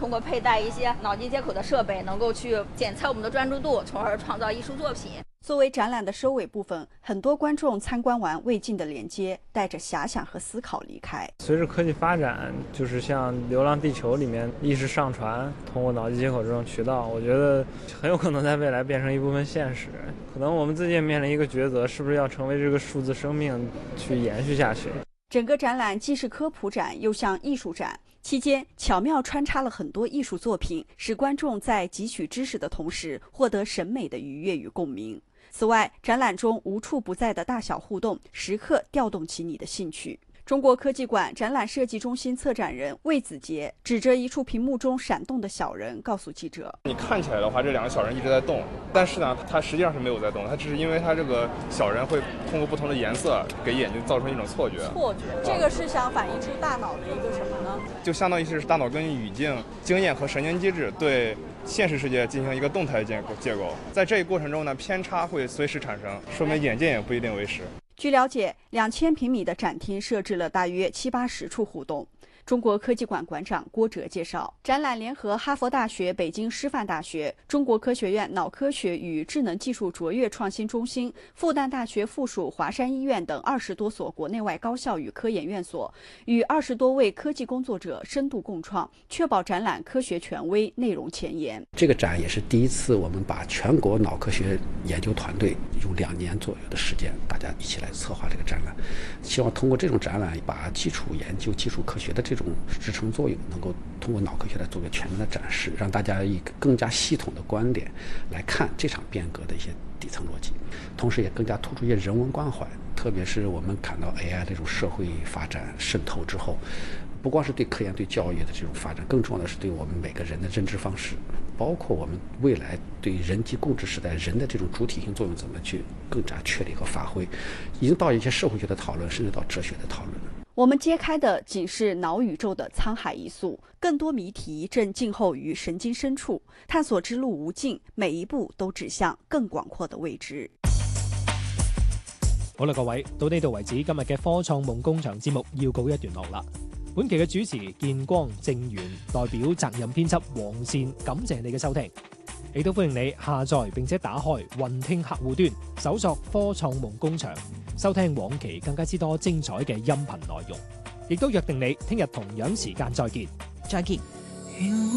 通过佩戴一些脑机接口的设备，能够去检测我们的专注度，从而创造艺术作品。 作为展览的收尾部分，很多观众参观完未尽的连接，带着遐想和思考离开。 随着科技发展，就是像《流浪地球》里面意识上传，通过脑机接口这种渠道，我觉得很有可能在未来变成一部分现实。可能我们自己也面临一个抉择，是不是要成为这个数字生命去延续下去。 整个展览既是科普展，又像艺术展。期间巧妙穿插了很多艺术作品，使观众在汲取知识的同时获得审美的愉悦与共鸣。此外，展览中无处不在的大小互动，时刻调动起你的兴趣。中国科技馆展览设计中心策展人魏子杰指着一处屏幕中闪动的小人，告诉记者：“ 你看起来的话，这两个小人一直在动，但是呢，它实际上是没有在动，它只是因为它这个小人会通过不同的颜色给眼睛造成一种错觉。 这个是想反映出大脑的一个什么呢？ 就相当于是大脑根据语境、经验和神经机制对现实世界进行一个动态结构，在这一过程中呢，偏差会随时产生，说明眼见也不一定为实。” 据了解，2000平米的展厅设置了大约70-80处互动。中国科技馆馆长郭哲介绍，展览联合哈佛大学、北京师范大学、中国科学院脑科学与智能技术卓越创新中心、复旦大学附属华山医院等20多所国内外高校与科研院所，与20多位科技工作者深度共创，确保展览科学权威、内容前沿。 这个展也是第一次，我们把全国脑科学研究团队用2年左右的时间，大家一起来策划这个展览，希望通过这种展览，把基础研究、基础科学的这种支撑作用，能够通过脑科学来做个全面的展示，让大家以更加系统的观点来看这场变革的一些底层逻辑，同时也更加突出一些人文关怀。特别是我们看到 AI 这种社会发展渗透之后，不光是对科研、对教育的这种发展，更重要的是对我们每个人的认知方式，包括我们未来对人机共治时代人的这种主体性作用怎么去更加确立和发挥，已经到一些社会学的讨论，甚至到哲学的讨论了。 我们揭开的仅是脑宇宙的沧海一粟，更多谜题正静候于神經深處，探索之路無盡，每一步都指向更廣闊的未知。 好啦，各位，到呢度為止，今日嘅科創夢工場節目要告一段落啦。本期嘅主持建光、正源代表責任編輯黃善，感謝你嘅收聽，亦都歡迎你下載並且打開雲聽客戶端，搜索科創夢工場，收聽往期更加之多精彩嘅音頻內容，亦都約定你聽日同樣時間再見。